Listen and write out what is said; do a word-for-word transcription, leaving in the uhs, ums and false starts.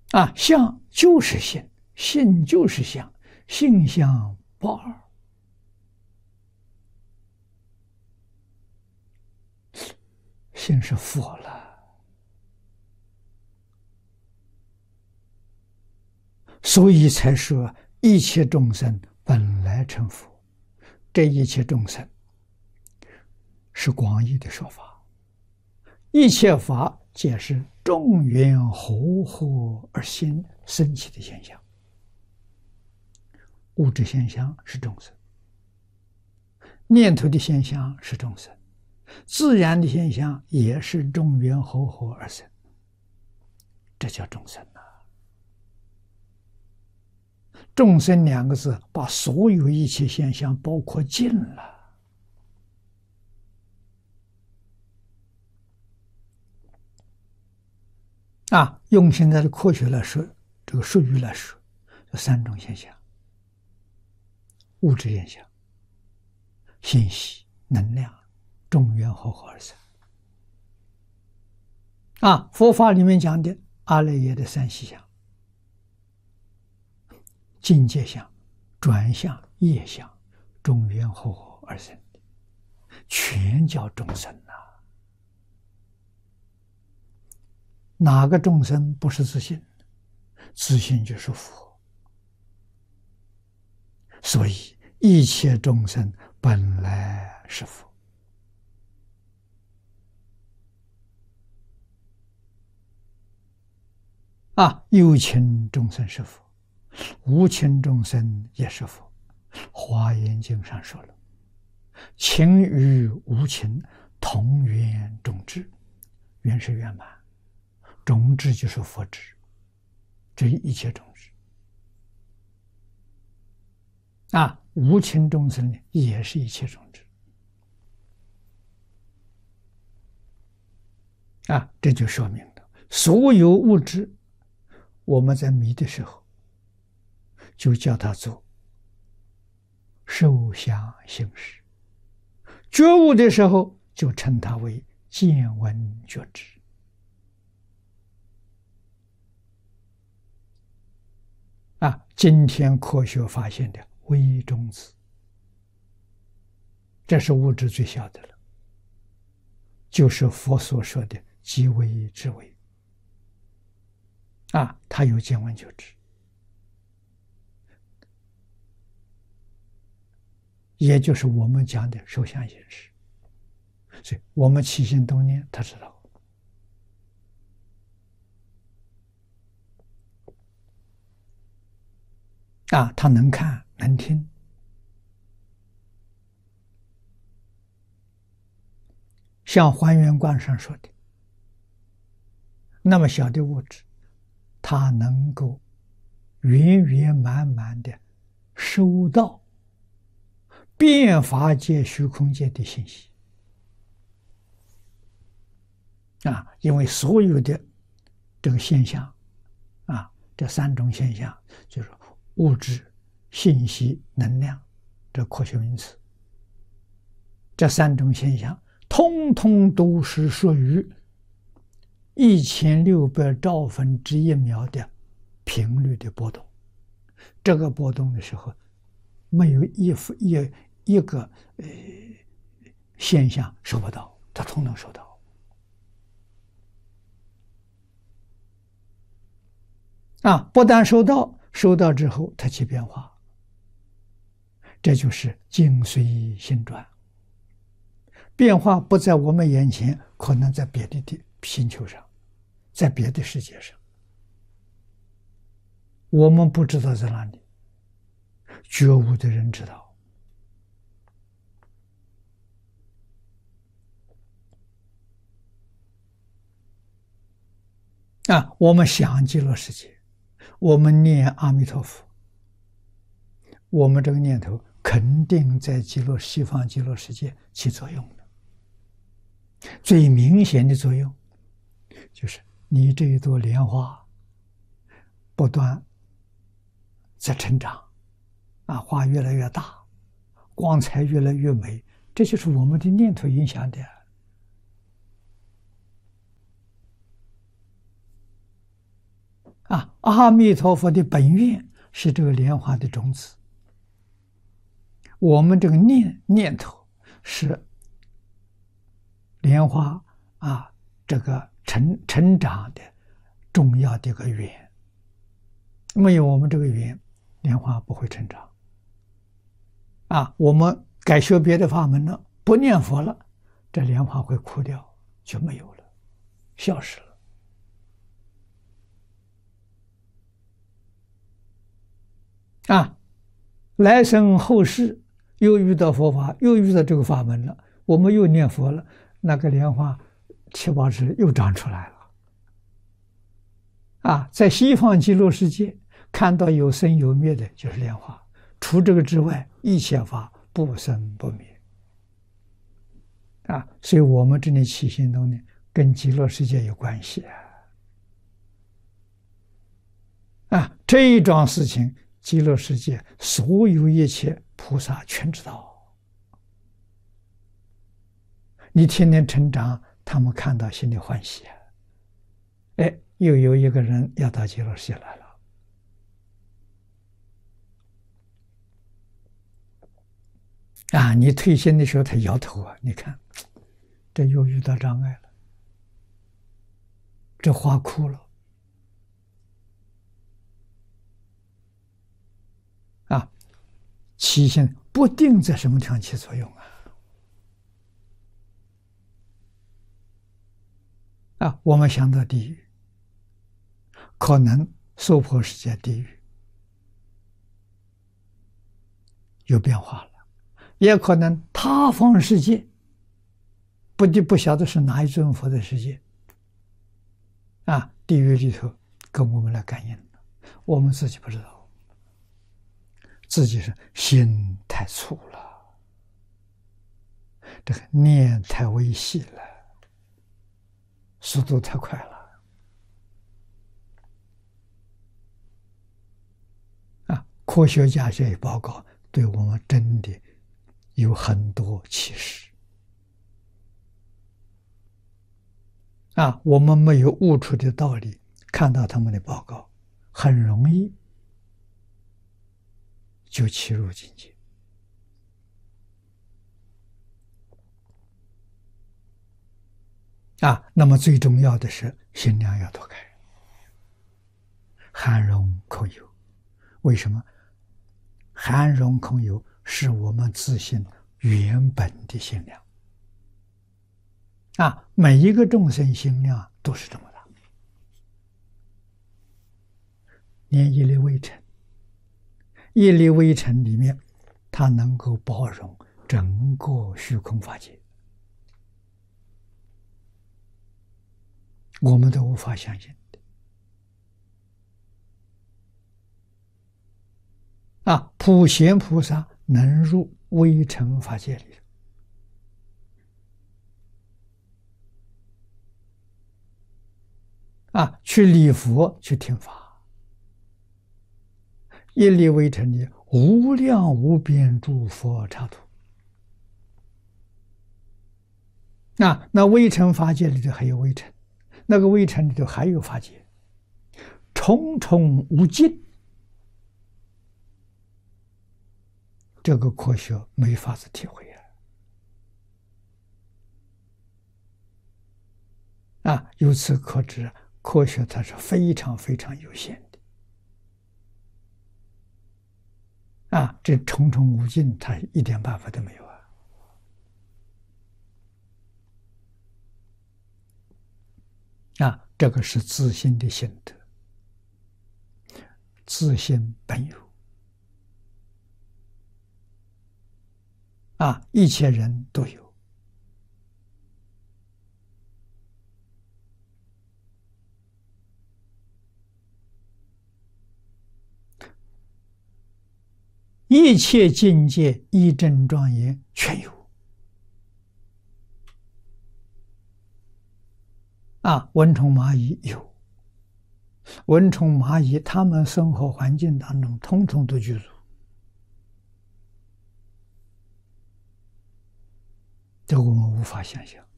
啊，相就是性，性就是相，性相不二。性是佛了，所以才说一切众生本来成佛。这一切众生是广义的说法，一切法皆是众缘和合而心生起的现象。物质现象是众生，念头的现象是众生，自然的现象也是众缘和合而生，这叫众生啊。众生两个字把所有一切现象包括尽了。啊，用现在的科学来说，这个术语来说，有三种现象：物质现象、信息、能量，众缘和合而生。啊，佛法里面讲的阿赖耶的三细相、境界相、转相、业相，众缘和合而生的，全叫众生呐、啊。哪个众生不是自信？自信就是佛。所以一切众生本来是佛。啊，有情众生是佛，无情众生也是佛。华严经上说了，情与无情同圆种智，圆是圆满，种智就是佛智，这一切种智。啊，无情众生呢，也是一切种智。啊，这就说明了所有物质，我们在迷的时候，就叫它做受想行识；觉悟的时候，就称它为见闻觉知。啊，今天科学发现的微中子，这是物质最小的了，就是佛所说的极微之微。啊，它有见闻觉知，也就是我们讲的受想行识。所以我们起心动念，他知道。啊，他能看能听。像还原观上说的，那么小的物质，它能够圆圆满满的收到变法界、虚空界的信息。啊，因为所有的这个现象，啊，这三种现象就是物质、信息、能量，这科学名词。这三种现象，通通都是属于一千六百兆分之一秒的频率的波动。这个波动的时候，没有一一一个呃现象收不到，它通通收到。啊，不但收到，收到之后它起变化，这就是境随心转。变化不在我们眼前，可能在别的地星球上，在别的世界上，我们不知道在哪里，觉悟的人知道。啊，我们想极乐世界，我们念阿弥陀佛，我们这个念头肯定在极乐西方极乐世界起作用的。最明显的作用就是你这一朵莲花不断在成长，啊，花越来越大，光彩越来越美，这就是我们的念头影响的。啊， 阿弥陀佛的本愿是这个莲花的种子，我们这个念念头是莲花啊，这个成成长的重要的一个缘。没有我们这个缘，莲花不会成长。啊，我们改学别的法门了，不念佛了，这莲花会枯掉，就没有了，消失了。啊，来生后世又遇到佛法，又遇到这个法门了，我们又念佛了，那个莲花七宝池又长出来了。啊，在西方极乐世界看到有生有灭的，就是莲花。除这个之外，一切法不生不灭。啊，所以我们这里起心动念跟极乐世界有关系啊。啊，这一桩事情，极乐世界所有一切菩萨全知道。你天天成长，他们看到心里欢喜啊。哎，又有一个人要到极乐世界来了。啊，你退心的时候他摇头啊，你看这又遇到障碍了，这花枯了。啊，起心不定在什么地方起作用啊？啊，我们想到地狱，可能娑婆世界地狱有变化了。也可能他方世界，不不不晓得是哪一尊佛的世界，啊，地狱里头跟我们来感应，我们自己不知道，自己是心太粗了，这个念太微细了，速度太快了，啊，科学家这一报告对我们真的有很多启示啊！我们没有悟出的道理，看到他们的报告，很容易就切入境界啊。那么最重要的是心量要脱开，含容空有。为什么？含容空有是我们自性原本的心量啊，每一个众生心量都是这么大，连一粒微尘，一粒微尘里面，它能够包容整个虚空法界，我们都无法相信的啊！普贤菩萨能入微尘法界里，啊，去礼佛，去听法，一粒微尘里无量无边诸佛刹土。啊，那微尘法界里头还有微尘，那个微尘里头还有法界，重重无尽。这个科学没法子体会啊！啊，由此可知，科学它是非常非常有限的。啊，这重重无尽，它一点办法都没有啊！啊，这个是自性的心得，自性本有。啊，一切人都有。一切境界一真庄严全有。啊，蚊虫蚂蚁有，蚊虫蚂蚁它们生活环境当中统统都具足。这我们无法想象